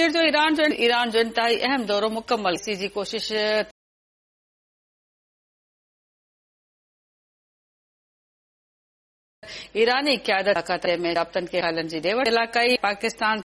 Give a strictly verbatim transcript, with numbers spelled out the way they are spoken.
कश्मीर जो ईरान जो ईरान जो इंतहाई अहम दौरो मुकम्मल सी जी कोशिश ईरानी क़यादत में राब्तनि खे हलनि जी ॾे इलाक़ाई पाकिस्तान